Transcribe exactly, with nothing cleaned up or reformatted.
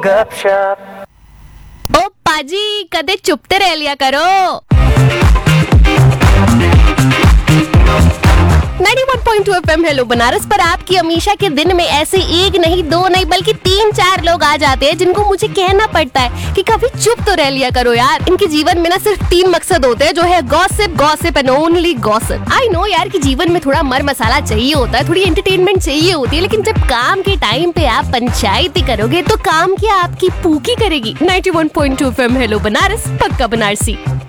गपशप। ओ पाजी कदे चुपते रह लिया करो। Ninety one point two FM hello Banaras पर आपकी हमेशा के दिन में ऐसे एक नहीं दो नहीं बल्कि तीन चार लोग आ जाते हैं जिनको मुझे कहना पड़ता है कि कभी चुप तो रह लिया करो यार। इनके जीवन में ना सिर्फ तीन मकसद होते हैं, जो है gossip gossip and only gossip. I know यार कि जीवन में थोड़ा मर मसाला चाहिए होता है, थोड़ी एंटरटेनमेंट चाहिए होती है, लेकिन जब काम के टाइम पे आप पंचायती करोगे तो काम क्या आपकी पूकी करेगी। Ninety one point two FM hello Banaras, पक्का बनारसी।